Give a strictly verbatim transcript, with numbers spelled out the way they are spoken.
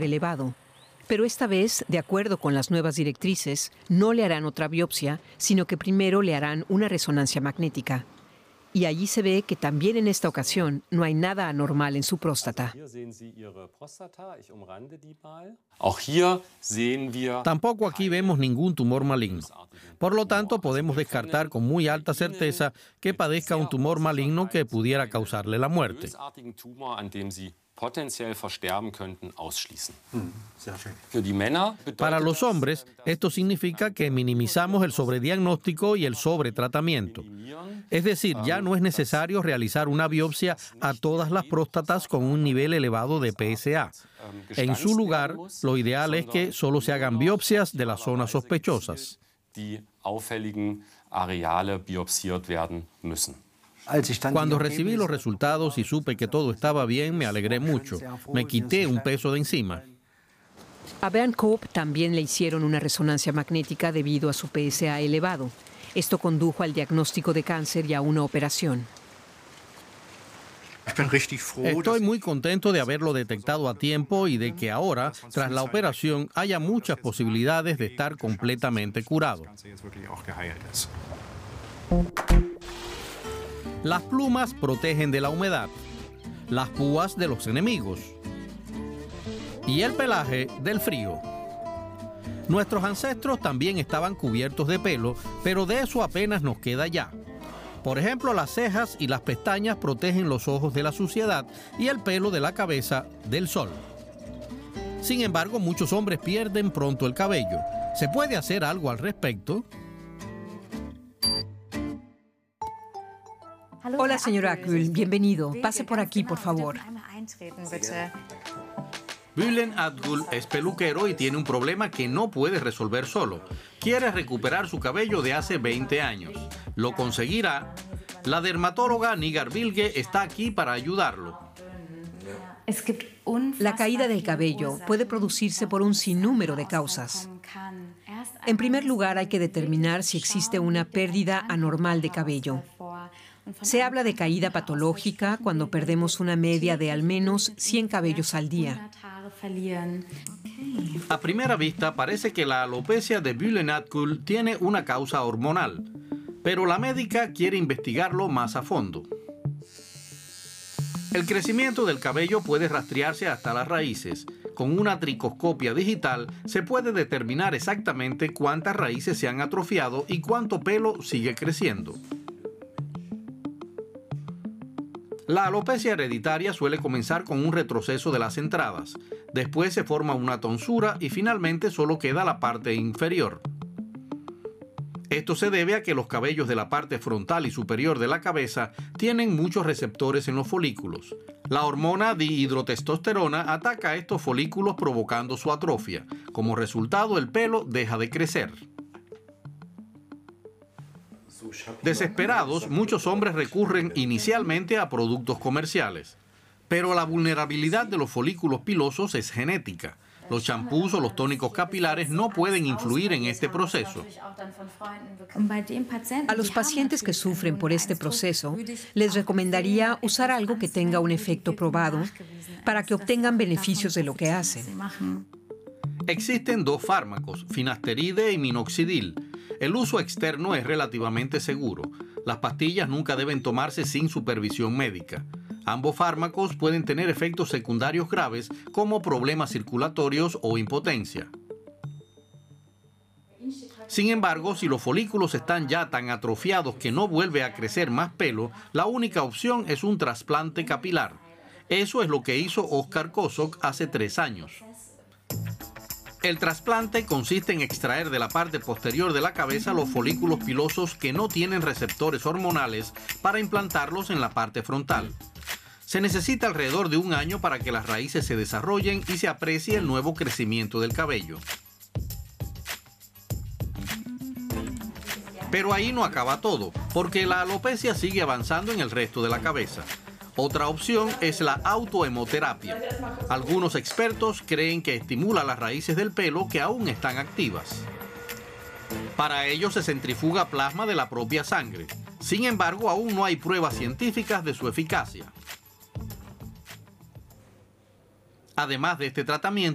elevado. Pero esta vez, de acuerdo con las nuevas directrices, no le harán otra biopsia, sino que primero le harán una resonancia magnética. Y allí se ve que también en esta ocasión no hay nada anormal en su próstata. Tampoco aquí vemos ningún tumor maligno. Por lo tanto, podemos descartar con muy alta certeza que padezca un tumor maligno que pudiera causarle la muerte. Para los hombres, esto significa que minimizamos el sobrediagnóstico y el sobretratamiento. Es decir, ya no es necesario realizar una biopsia a todas las próstatas con un nivel elevado de P S A. En su lugar, lo ideal es que solo se hagan biopsias de las zonas sospechosas. Cuando recibí los resultados y supe que todo estaba bien, me alegré mucho. Me quité un peso de encima. A Bernd Koop también le hicieron una resonancia magnética debido a su P S A elevado. Esto condujo al diagnóstico de cáncer y a una operación. Estoy muy contento de haberlo detectado a tiempo y de que ahora, tras la operación, haya muchas posibilidades de estar completamente curado. Las plumas protegen de la humedad, las púas de los enemigos y el pelaje del frío. Nuestros ancestros también estaban cubiertos de pelo, pero de eso apenas nos queda ya. Por ejemplo, las cejas y las pestañas protegen los ojos de la suciedad y el pelo de la cabeza del sol. Sin embargo, muchos hombres pierden pronto el cabello. ¿Se puede hacer algo al respecto? Hola, señor Akgül, bienvenido. Pase por aquí, por favor. Bülent Akgül es peluquero y tiene un problema que no puede resolver solo. Quiere recuperar su cabello de hace veinte años. ¿Lo conseguirá? La dermatóloga Nigar Bilge está aquí para ayudarlo. La caída del cabello puede producirse por un sinnúmero de causas. En primer lugar, hay que determinar si existe una pérdida anormal de cabello. Se habla de caída patológica cuando perdemos una media de al menos cien cabellos al día. A primera vista parece que la alopecia de Bülent Akgül tiene una causa hormonal, pero la médica quiere investigarlo más a fondo. El crecimiento del cabello puede rastrearse hasta las raíces. Con una tricoscopia digital se puede determinar exactamente cuántas raíces se han atrofiado y cuánto pelo sigue creciendo. La alopecia hereditaria suele comenzar con un retroceso de las entradas. Después se forma una tonsura y finalmente solo queda la parte inferior. Esto se debe a que los cabellos de la parte frontal y superior de la cabeza tienen muchos receptores en los folículos. La hormona dihidrotestosterona ataca a estos folículos provocando su atrofia. Como resultado, el pelo deja de crecer. Desesperados, muchos hombres recurren inicialmente a productos comerciales. Pero la vulnerabilidad de los folículos pilosos es genética. Los champús o los tónicos capilares no pueden influir en este proceso. A los pacientes que sufren por este proceso, les recomendaría usar algo que tenga un efecto probado para que obtengan beneficios de lo que hacen. Existen dos fármacos, finasteride y minoxidil. El uso externo es relativamente seguro. Las pastillas nunca deben tomarse sin supervisión médica. Ambos fármacos pueden tener efectos secundarios graves como problemas circulatorios o impotencia. Sin embargo, si los folículos están ya tan atrofiados que no vuelve a crecer más pelo, la única opción es un trasplante capilar. Eso es lo que hizo Oskar Kosok hace tres años. El trasplante consiste en extraer de la parte posterior de la cabeza los folículos pilosos que no tienen receptores hormonales para implantarlos en la parte frontal. Se necesita alrededor de un año para que las raíces se desarrollen y se aprecie el nuevo crecimiento del cabello. Pero ahí no acaba todo, porque la alopecia sigue avanzando en el resto de la cabeza. Otra opción es la autohemoterapia. Algunos expertos creen que estimula las raíces del pelo que aún están activas. Para ello se centrifuga plasma de la propia sangre. Sin embargo, aún no hay pruebas científicas de su eficacia. Además de este tratamiento,